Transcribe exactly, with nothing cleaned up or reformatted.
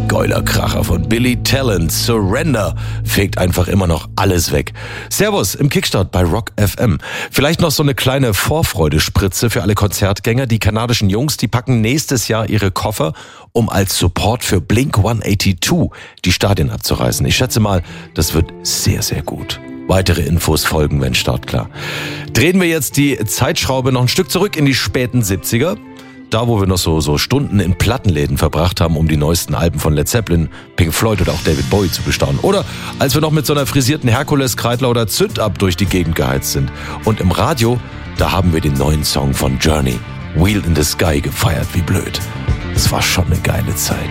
Geiler Kracher von Billy Talent. Surrender fegt einfach immer noch alles weg. Servus im Kickstart bei Rock F M. Vielleicht noch so eine kleine Vorfreudespritze für alle Konzertgänger. Die kanadischen Jungs, die packen nächstes Jahr ihre Koffer, um als Support für Blink hundertzweiundachtzig die Stadien abzureißen. Ich schätze mal, das wird sehr, sehr gut. Weitere Infos folgen, wenn startklar. Drehen wir jetzt die Zeitschraube noch ein Stück zurück in die späten siebziger. Da, wo wir noch so, so Stunden in Plattenläden verbracht haben, um die neuesten Alben von Led Zeppelin, Pink Floyd oder auch David Bowie zu bestaunen. Oder als wir noch mit so einer frisierten Herkules, Kreidler oder Zünd-Up durch die Gegend geheizt sind. Und im Radio, da haben wir den neuen Song von Journey, Wheel in the Sky, gefeiert wie blöd. Es war schon eine geile Zeit.